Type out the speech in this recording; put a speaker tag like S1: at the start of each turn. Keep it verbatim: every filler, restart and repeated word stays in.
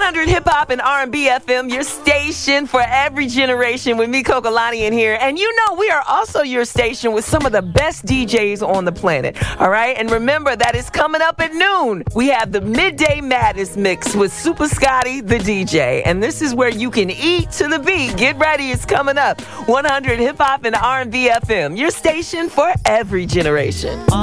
S1: hundred Hip Hop and R and B F M, your station for every generation with me, Coco Lani, in here. And you know, we are also your station with some of the best D Js on the planet. All right? And remember that it's coming up at noon. We have the Midday Madness Mix with Super Scotty, the D J. And this is where you can eat to the beat. Get ready. It's coming up. one hundred Hip Hop and R and B F M, your station for every generation.